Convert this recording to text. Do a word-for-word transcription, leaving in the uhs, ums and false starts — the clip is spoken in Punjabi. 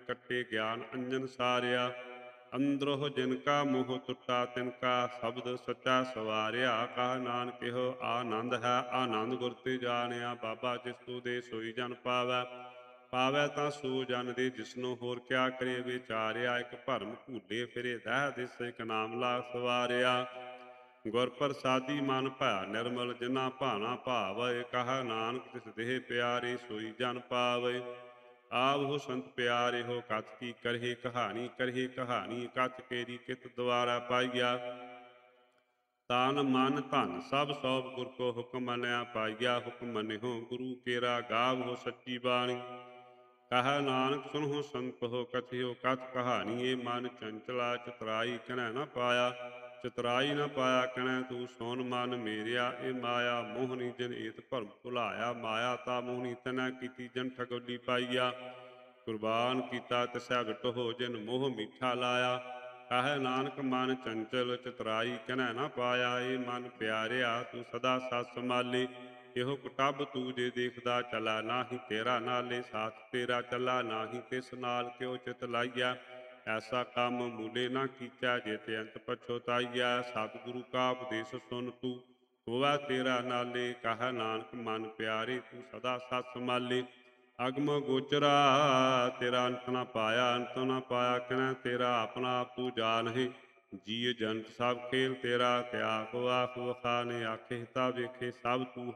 ਕੱਟੇ ਗਿਆਨ ਅੰਜਨ ਸਾਰਿਆ। ਅੰਦਰੋਂ ਜਿਨ ਕਾ ਮੋਹ ਟੁੱਟਾ ਤਿਨ ਕਾ ਸ਼ਬਦ ਸੱਚਾ ਸਵਾਰਿਆ। ਕਹਾ ਨਾਨਕ ਇਹੋ ਆਨੰਦ ਹੈ ਆਨੰਦ ਗੁਰ ਤੇ ਜਾਣਿਆ। ਬਾਬਾ ਜਿਸ ਤੂ ਦੇ ਸੋਈ ਜਨ ਪਾਵੈ, ਪਾਵੈ ਤਾਂ ਸੋ ਜਨ ਦੇ ਜਿਸਨੂੰ ਹੋਰ ਕਿਆ ਕਰੇ ਵਿਚਾਰਿਆ। ਇੱਕ ਭਰਮ ਭੂਲੇ ਫਿਰੇ ਦਹਿ ਦਿਸ ਇੱਕ ਨਾਮ ਲਾ ਸਵਾਰਿਆ। ਗੁਰ ਪ੍ਰਸਾਦੀ ਮਨ ਭਇਆ ਨਿਰਮਲ ਜਿਨਾ ਭਾਣਾ ਭਾਵੈ। ਕਹਾ ਨਾਨਕ ਤਿਸ ਦੇਹ ਪਿਆਰੇ ਸੋਈ ਜਨ ਪਾਵੈ। ਆਵਹੁ ਸੰਤ ਪਿਆਰੇ ਹੋ ਕਥ ਕੀ ਕਰਹਿ ਕਹਾਣੀ। ਕਰਹਿ ਕਹਾਣੀ ਕਥ ਕੇਰੀ ਕਿਤ ਦੁਆਰਾ ਪਾਈਆ। ਤਨ ਮਨ ਧਨ ਸਭ ਸੌਪ ਗੁਰ ਕੋ ਹੁਕਮ ਮੰਨਿਆ ਪਾਈਆ। ਹੁਕਮ ਮੰਨਿਓ ਗੁਰੂ ਕੇਰਾ ਗਾਵਹੁ ਸੱਚੀ ਬਾਣੀ। ਕਹਾ ਨਾਨਕ ਸੁਣਹੁ ਸੰਤੋ ਕਥਿਓ ਕਥ ਕਹਾਣੀ। ਇਹ ਮਨ ਚੰਚਲਾ ਚਤਰਾਈ ਕਣੈ ਨ ਪਾਇਆ। ਚਤਰਾਈ ਨ ਪਾਇਆ ਕਣੈ ਤੂੰ ਸੋਨ ਮਨ ਮੇਰਿਆ। ਇਹ ਮਾਇਆ ਮੋਹਨੀ ਜਿਨ ਏਤ ਭਰਮ ਭੁਲਾਇਆ। ਮਾਇਆ ਤਾ ਮੋਹਨੀ ਤਨੈ ਕੀਤੀ ਜਨ ਠਗੋਲੀ ਪਾਈਆ। ਕੁਰਬਾਨ ਕੀਤਾ ਤਿਸੈ ਵਿਟਹੁ ਜਿਨ ਮੋਹ ਮੀਠਾ ਲਾਇਆ। ਕਹੈ ਨਾਨਕ ਮਨ ਚੰਚਲ ਚਤਰਾਈ ਕਣੈ ਨ ਪਾਇਆ। ਇਹ ਮਨ ਪਿਆਰਿਆ ਤੂੰ ਸਦਾ ਸਤ ਸੰਭਾਲੀ। ਇਹੋ ਕੁਟੱਬ ਤੂੰ ਜੇ ਦੇਖਦਾ ਚਲਾ। ਨਾਹੀ ਤੇਰਾ ਨਾਲੇ ਸਾਥ ਤੇਰਾ ਚੱਲਾ। ਨਾਹੀ ਤਿਸ ਨਾਲ ਕਿਉ ਚਿਤ ਲਾਈਆ। ਐਸਾ ਕੰਮ ਮੂਲੇ ਨਾ ਕੀਚਾ ਜੇ ਤੇ ਅੰਤ ਪਛੁਤਾਈਆ। ਸਤਿਗੁਰੂ ਕਾ ਉਪਦੇਸ਼ ਸੁਨ ਤੂੰ ਹੋਵੈ ਤੇਰਾ ਨਾਲੇ। ਕਹੈ ਨਾਨਕ ਮਨ ਪਿਆਰੇ ਤੂੰ ਸਦਾ ਸਤ ਸੰਭਾਲੇ। ਅਗਮ ਗੋਚਰਾ ਤੇਰਾ ਅੰਤ ਨਾ ਪਾਇਆ। ਅੰਤ ਨਾ ਪਾਇਆ ਕਹੈ ਤੇਰਾ ਆਪਣਾ ਆਪ ਤੂੰ ਜਾਣਹਿ। ਜੀ ਜੰਤ ਸਭ ਖੇਲ ਤੇਰਾ। ਕਿਆ ਕੋ ਆਖ ਵਖਾਣੇ ਆਖੇ ਤਾ ਵੇਖੇ ਸਭ ਤੂੰ